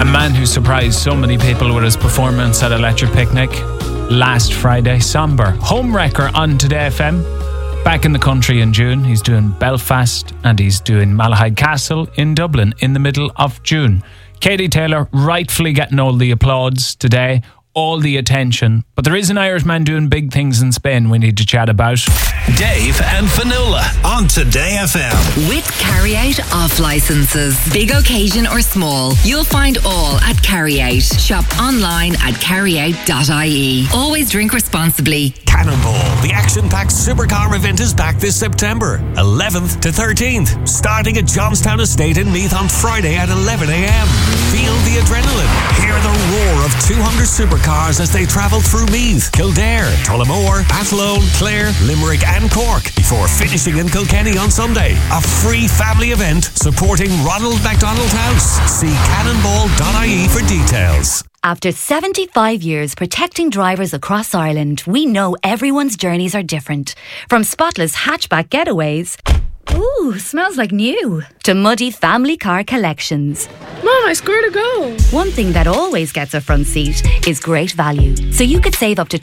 man who surprised so many people with his performance at Electric Picnic last Friday, Somber. Homewrecker on Today FM. Back in the country in June. He's doing Belfast and he's doing Malahide Castle in Dublin in the middle of June. Katie Taylor rightfully getting all the applause today, all the attention. But there is an Irishman doing big things in Spain we need to chat about. Dave and Fionnuala on Today FM. With Carry Out off licenses. Big occasion or small, you'll find all at Carry Out. Shop online at carryout.ie. Always drink responsibly. Cannonball, the action-packed supercar event is back this September, 11th to 13th, starting at Johnstown Estate in Meath on Friday at 11 a.m. Feel the adrenaline. Hear the roar of 200 supercars as they travel through Meath, Kildare, Tullamore, Athlone, Clare, Limerick and Cork before finishing in Kilkenny on Sunday. A free family event supporting Ronald McDonald House. See cannonball.ie for details. After 75 years protecting drivers across Ireland, we know everyone's journeys are different. From spotless hatchback getaways, ooh, smells like new, to muddy family car collections. Mom, I scored a goal. One thing that always gets a front seat is great value. So you could save up to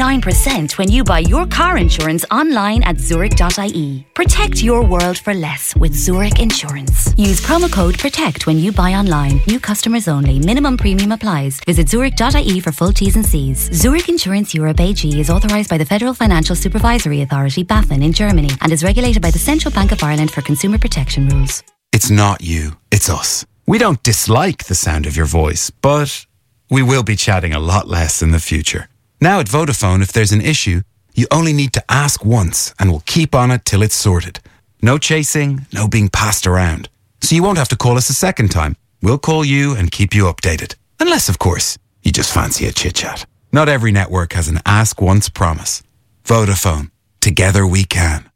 29% when you buy your car insurance online at Zurich.ie. Protect your world for less with Zurich Insurance. Use promo code PROTECT when you buy online. New customers only. Minimum premium applies. Visit Zurich.ie for full T's and C's. Zurich Insurance Europe AG is authorised by the Federal Financial Supervisory Authority, BaFin, in Germany, and is regulated by the Central Bank of Ireland for consumer protection rules. It's not you, it's us. We don't dislike the sound of your voice, but we will be chatting a lot less in the future. Now at Vodafone, if there's an issue, you only need to ask once and we'll keep on it till it's sorted. No chasing, no being passed around. So you won't have to call us a second time. We'll call you and keep you updated. Unless, of course, you just fancy a chit-chat. Not every network has an ask once promise. Vodafone. Together we can.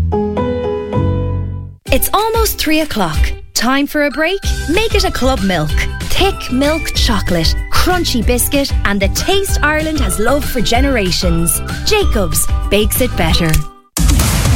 It's almost 3 o'clock. Time for a break? Make it a Club Milk. Thick milk chocolate, crunchy biscuit, and the taste Ireland has loved for generations. Jacobs bakes it better.